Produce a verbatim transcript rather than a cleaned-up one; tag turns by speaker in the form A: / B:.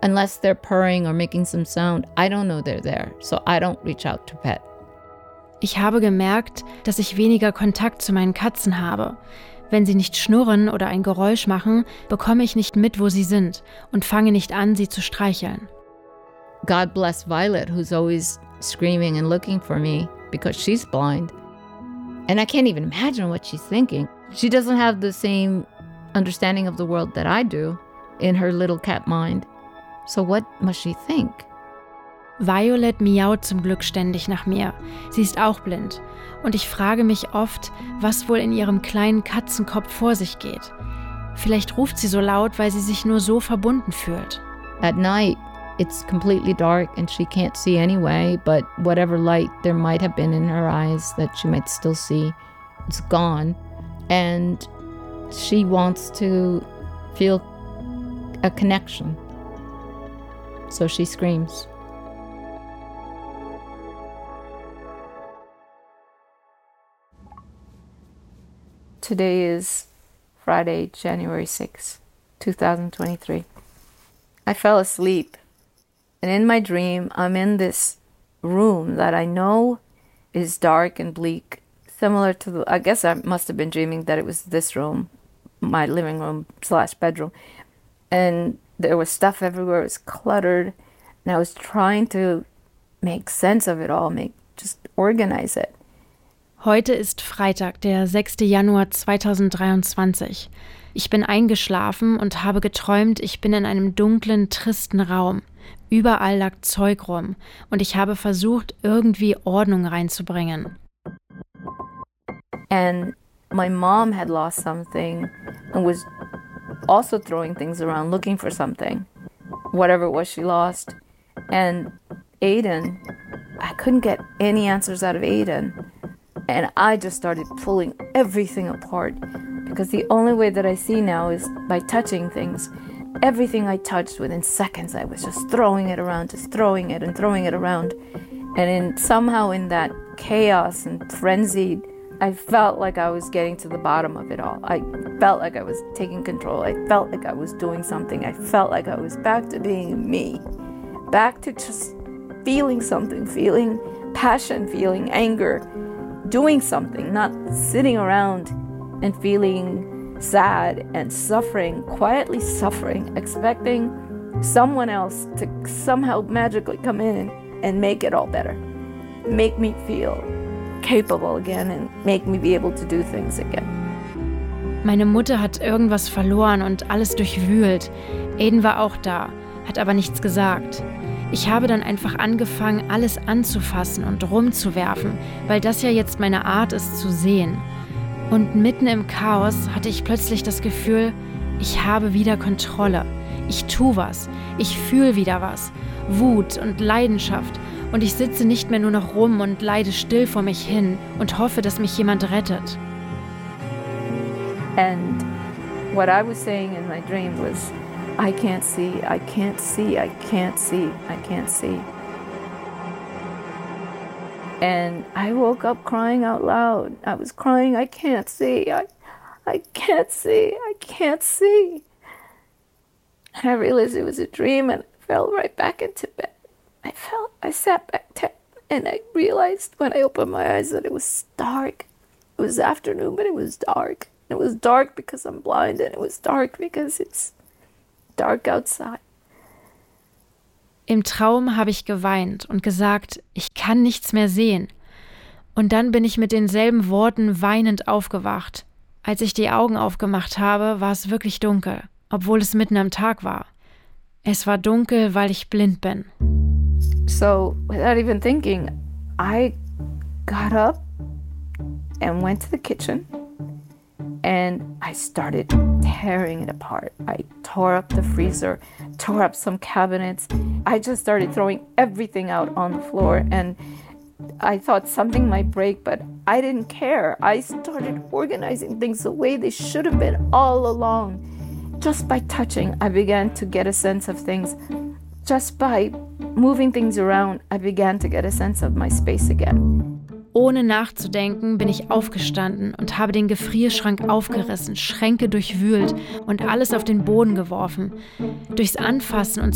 A: unless they're purring or making some sound, I don't know they're there, so I don't reach out to pet.
B: Ich habe gemerkt, dass ich weniger Kontakt zu meinen Katzen habe. Wenn sie nicht schnurren oder ein Geräusch machen, bekomme ich nicht mit, wo sie sind und fange nicht an, sie zu streicheln.
A: God bless Violet, who's always screaming and looking for me because she's blind. And I can't even imagine what she's thinking. She doesn't have the same understanding of the world that I do in her little cat mind. So what must she think?
B: Violet miaut zum Glück ständig nach mir. Sie ist auch blind. Und ich frage mich oft, was wohl in ihrem kleinen Katzenkopf vor sich geht. Vielleicht ruft sie so laut, weil sie sich nur so verbunden fühlt.
A: At night, it's completely dark and she can't see anyway, but whatever light there might have been in her eyes that she might still see, it's gone. And she wants to feel a connection. So she screams. Today is Friday, January sixth, twenty twenty-three. I fell asleep, and in my dream, I'm in this room that I know is dark and bleak, similar to the, I guess I must have been dreaming that it was this room, my living room slash bedroom. And there was stuff everywhere, it was cluttered, and I was trying to make sense of it all, make just organize it.
B: Heute ist Freitag, der sechster Januar zweitausenddreiundzwanzig. Ich bin eingeschlafen und habe geträumt, ich bin in einem dunklen, tristen Raum. Überall lag Zeug rum und ich habe versucht, irgendwie Ordnung reinzubringen.
A: And my mom had lost something and was also throwing things around, looking for something, whatever it was she lost. And Aiden, I couldn't get any answers out of Aiden. And I just started pulling everything apart because the only way that I see now is by touching things. Everything I touched, within seconds, I was just throwing it around, just throwing it and throwing it around. And in somehow in that chaos and frenzy, I felt like I was getting to the bottom of it all. I felt like I was taking control. I felt like I was doing something. I felt like I was back to being me. Back to just feeling something, feeling passion, feeling anger. Doing something, not sitting around and feeling sad and suffering, quietly suffering, expecting someone else to somehow magically come in and make it all better, make me feel capable again and make me be able to do things again.
B: Meine Mutter hat irgendwas verloren und alles durchwühlt. Aiden war auch da, hat aber nichts gesagt. Ich habe dann einfach angefangen, alles anzufassen und rumzuwerfen, weil das ja jetzt meine Art ist zu sehen. Und mitten im Chaos hatte ich plötzlich das Gefühl, ich habe wieder Kontrolle. Ich tue was, ich fühle wieder was. Wut und Leidenschaft. Und ich sitze nicht mehr nur noch rum und leide still vor mich hin und hoffe, dass mich jemand rettet.
A: And what I was saying in my dream was, I can't see, I can't see, I can't see, I can't see. And I woke up crying out loud. I was crying, I can't see, I, I can't see, I can't see. And I realized it was a dream and I fell right back into bed. I felt, I sat back down and I realized when I opened my eyes that it was dark. It was afternoon, but it was dark. It was dark because I'm blind and it was dark because it's dark outside.
B: Im Traum habe ich geweint und gesagt, ich kann nichts mehr sehen. Und dann bin ich mit denselben Worten weinend aufgewacht. Als ich die Augen aufgemacht habe, war es wirklich dunkel, obwohl es mitten am Tag war. Es war dunkel, weil ich blind bin.
A: So, without even thinking, I got up and went to the kitchen. And I started tearing it apart. I tore up the freezer, tore up some cabinets. I just started throwing everything out on the floor. And I thought something might break, but I didn't care. I started organizing things the way they should have been all along. Just by touching, I began to get a sense of things. Just by moving things around, I began to get a sense of my space again.
B: Ohne nachzudenken bin ich aufgestanden und habe den Gefrierschrank aufgerissen, Schränke durchwühlt und alles auf den Boden geworfen. Durchs Anfassen und